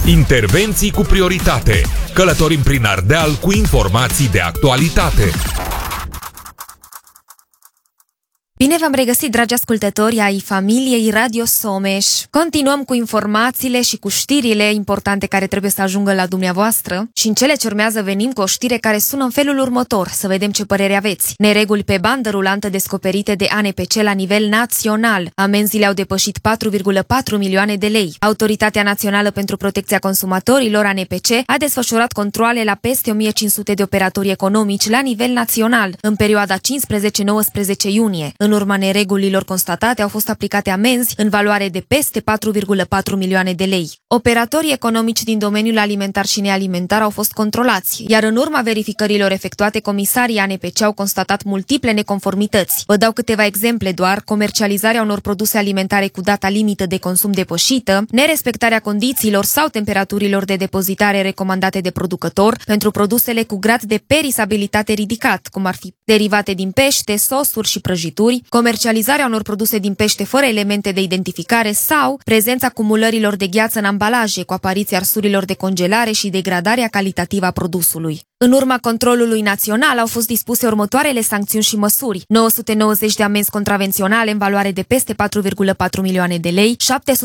Intervenții cu prioritate. Călătorim prin Ardeal cu informații de actualitate. Bine v-am regăsit, dragi ascultători ai familiei Radio Someș. Continuăm cu informațiile și cu știrile importante care trebuie să ajungă la dumneavoastră și în cele ce urmează venim cu o știre care sună în felul următor, să vedem ce părere aveți. Nereguli pe bandă rulantă descoperite de ANPC la nivel național. Amenziile au depășit 4,4 milioane de lei. Autoritatea Națională pentru Protecția Consumatorilor, ANPC, a desfășurat controale la peste 1500 de operatori economici la nivel național în perioada 15-19 iunie. În urma neregulilor constatate au fost aplicate amenzi în valoare de peste 4,4 milioane de lei. Operatorii economici din domeniul alimentar și nealimentar au fost controlați, iar în urma verificărilor efectuate, comisarii ANPC au constatat multiple neconformități. Vă dau câteva exemple doar: comercializarea unor produse alimentare cu data limită de consum depășită, nerespectarea condițiilor sau temperaturilor de depozitare recomandate de producător pentru produsele cu grad de perisabilitate ridicat, cum ar fi derivate din pește, sosuri și prăjituri, comercializarea unor produse din pește fără elemente de identificare sau prezența cumulărilor de gheață în ambalaje cu apariția arsurilor de congelare și degradarea calitativă a produsului. În urma controlului național au fost dispuse următoarele sancțiuni și măsuri: 990 de amenzi contravenționale în valoare de peste 4,4 milioane de lei,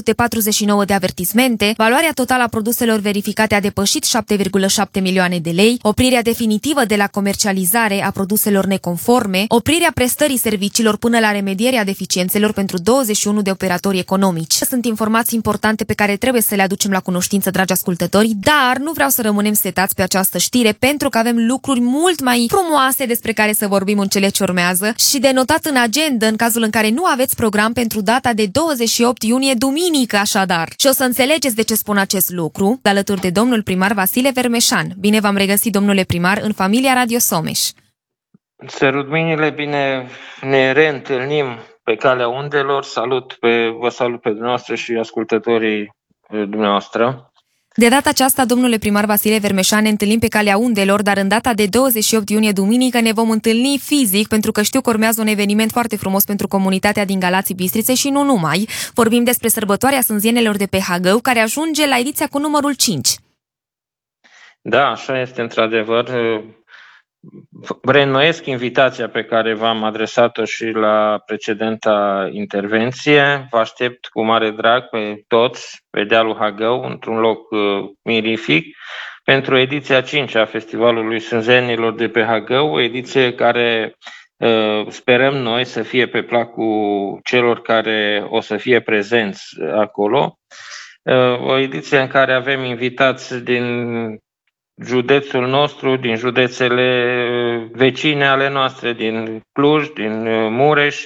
749 de avertismente, valoarea totală a produselor verificate a depășit 7,7 milioane de lei, oprirea definitivă de la comercializare a produselor neconforme, oprirea prestării serviciilor până la remedierea deficiențelor pentru 21 de operatori economici. Sunt informații importante pe care trebuie să le aducem la cunoștință, dragi ascultători, dar nu vreau să rămânem setați pe această știre, pentru că avem lucruri mult mai frumoase despre care să vorbim în cele ce urmează și de notat în agenda în cazul în care nu aveți program pentru data de 28 iunie, duminică așadar. Și o să înțelegeți de ce spun acest lucru, alături de domnul primar Vasile Vermeșan. Bine v-am regăsit, domnule primar, în familia Radio Someș. Sărut mâinile, bine ne reîntâlnim pe calea undelor. Vă salut pe dumneavoastră și ascultătorii dumneavoastră. De data aceasta, domnule primar Vasile Vermeșan, ne întâlnim pe calea undelor, dar în data de 28 iunie, duminică, ne vom întâlni fizic, pentru că știu că urmează un eveniment foarte frumos pentru comunitatea din Galații Bistriței și nu numai. Vorbim despre sărbătoarea Sânzienelor de pe Hagău, care ajunge la ediția cu numărul 5. Da, așa este, într-adevăr. Reînnoiesc invitația pe care v-am adresat-o și la precedenta intervenție. Vă aștept cu mare drag pe toți pe dealul Hagău, într-un loc mirific, pentru ediția 5 a Festivalului Sânzenilor de pe Hagău, o ediție care sperăm noi să fie pe placul celor care o să fie prezenți acolo. O ediție în care avem invitați din județul nostru, din județele vecine ale noastre, din Cluj, din Mureș.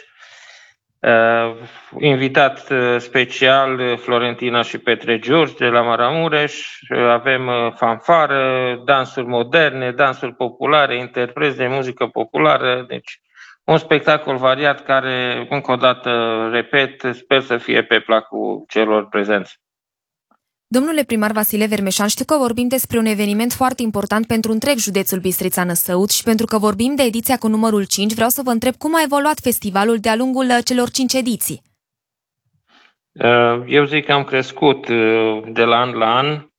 Invitat special Florentina și Petre Giurgi de la Maramureș. Avem fanfară, dansuri moderne, dansuri populare, interpreți de muzică populară. Deci un spectacol variat care, încă o dată, repet, sper să fie pe placul celor prezenți. Domnule primar Vasile Vermeșan, știu că vorbim despre un eveniment foarte important pentru întreg județul Bistrița-Năsăud și pentru că vorbim de ediția cu numărul 5, vreau să vă întreb cum a evoluat festivalul de-a lungul celor 5 ediții. Eu zic că am crescut de la an la an.